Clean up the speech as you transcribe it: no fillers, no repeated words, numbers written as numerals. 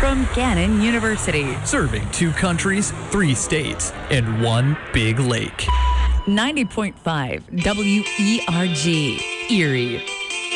from Gannon University. Serving 2 countries, 3 states, and 1 big lake. 90.5 WERG, Erie.